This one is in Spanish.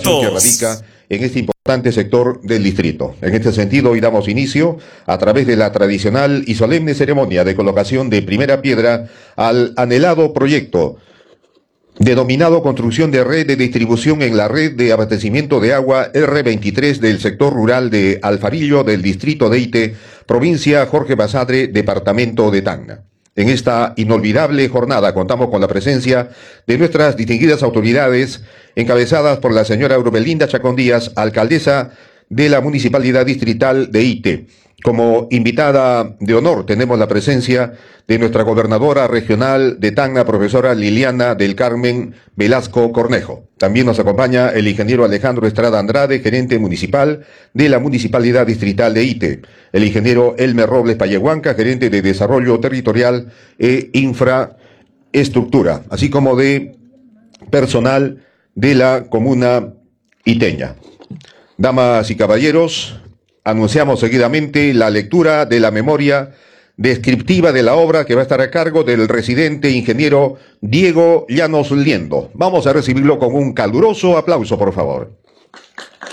población que todos. radica en este importante sector del distrito. En este sentido, hoy damos inicio a través de la tradicional y solemne ceremonia de colocación de primera piedra al anhelado proyecto denominado Construcción de Red de Distribución en la Red de Abastecimiento de Agua R23 del sector rural de Alfarillo del distrito de Ite, provincia Jorge Basadre, departamento de Tacna. En esta inolvidable jornada contamos con la presencia de nuestras distinguidas autoridades, encabezadas por la señora Eurobelinda Chacón Díaz, alcaldesa de la Municipalidad Distrital de Ite. Como invitada de honor tenemos la presencia de nuestra gobernadora regional de Tacna, profesora Liliana del Carmen Velasco Cornejo. También nos acompaña el ingeniero Alejandro Estrada Andrade, gerente municipal de la Municipalidad Distrital de Ite. El ingeniero Elmer Robles Payehuanca, gerente de Desarrollo Territorial e Infraestructura, así como de personal de la comuna iteña. Damas y caballeros, anunciamos seguidamente la lectura de la memoria descriptiva de la obra que va a estar a cargo del residente ingeniero Diego Llanos Liendo. Vamos a recibirlo con un caluroso aplauso, por favor.